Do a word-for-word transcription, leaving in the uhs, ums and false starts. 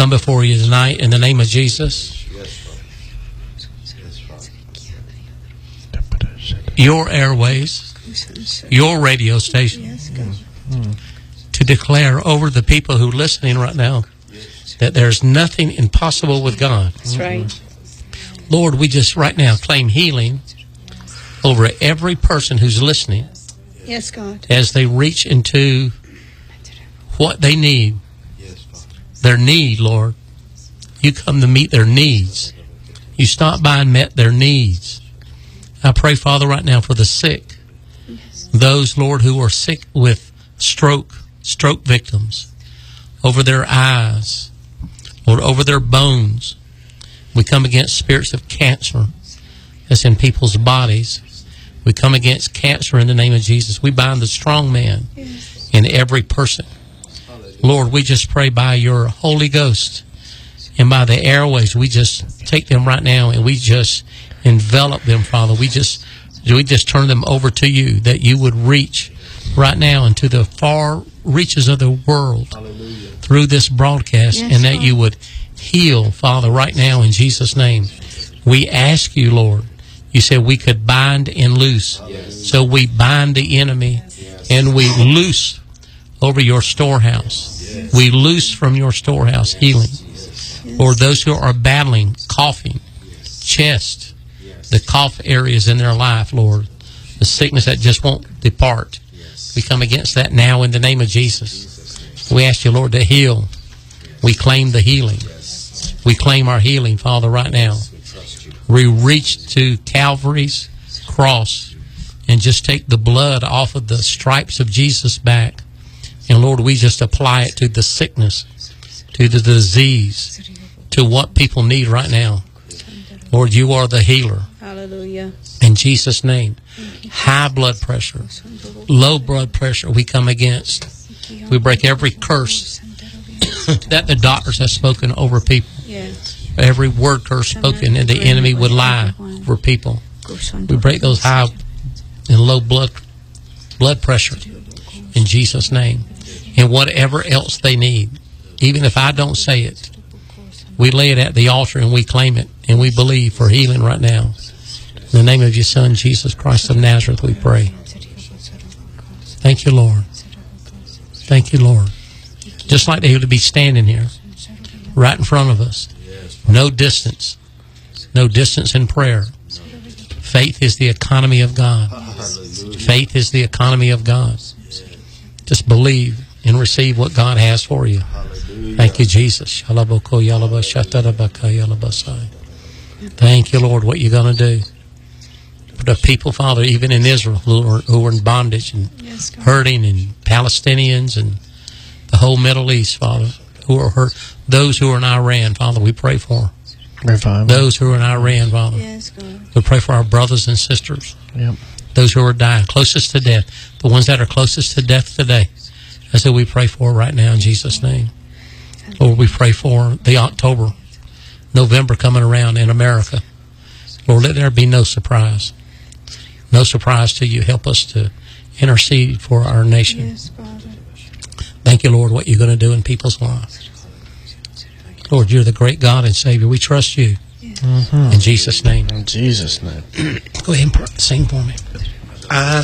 come before you tonight in the name of Jesus. Your airways, your radio station, to declare over the people who are listening right now that there's nothing impossible with God. That's right. Lord, we just right now claim healing over every person who's listening. Yes, God. As they reach into what they need, their need, Lord. You come to meet their needs. You stopped by and met their needs. I pray, Father, right now for the sick. Yes. Those, Lord, who are sick with stroke, stroke victims, over their eyes, Lord, over their bones. We come against spirits of cancer that's in people's bodies. We come against cancer in the name of Jesus. We bind the strong man Yes. in every person. Lord, we just pray by your Holy Ghost and by the airways, we just take them right now and we just envelop them, Father. We just we just turn them over to you, that you would reach right now into the far reaches of the world. Hallelujah. Through this broadcast, yes, and that you would heal, Father, right now in Jesus' name. We ask you, Lord. You said we could bind and loose. Yes. So we bind the enemy, yes, and we loose over your storehouse. Yes. We loose from your storehouse healing. Yes. Or those who are battling coughing, yes, chest, yes, the cough areas in their life, Lord, the sickness that just won't depart. Yes. We come against that now in the name of Jesus. We ask you, Lord, to heal. We claim the healing. We claim our healing, Father, right now. We reach to Calvary's cross and just take the blood off of the stripes of Jesus' back. And, Lord, we just apply it to the sickness, to the disease, to what people need right now. Lord, you are the healer. Hallelujah. In Jesus' name. High blood pressure, low blood pressure, we come against. We break every curse that the doctors have spoken over people. Yes. Every word curse spoken, and the enemy would lie over people. We break those high and low blood blood pressure in Jesus' name. And whatever else they need, even if I don't say it, we lay it at the altar and we claim it, and we believe for healing right now. In the name of your Son, Jesus Christ of Nazareth, we pray. Thank you, Lord. Thank you, Lord. Just like they would be standing here, right in front of us. No distance. No distance in prayer. Faith is the economy of God. Faith is the economy of God. Just believe and receive what God has for you. Thank you, Jesus. Thank you, Lord, what you're going to do. For the people, Father, even in Israel, who are, who are in bondage and hurting, and Palestinians and the whole Middle East, Father, who are hurt. Those who are in Iran, Father, we pray for. Revival. Those who are in Iran, Father. Yes, God. We pray for our brothers and sisters. Yep. Those who are dying, closest to death. The ones that are closest to death today. That's who we pray for right now in Jesus' name. Lord, we pray for the October, November coming around in America. Lord, let there be no surprise. No surprise to you. Help us to intercede for our nation. Yes, Father. Thank you, Lord, what you're going to do in people's lives. Lord, you're the great God and Savior. We trust you. Mm-hmm. In Jesus' name. In Jesus' name. Go ahead and sing for me. I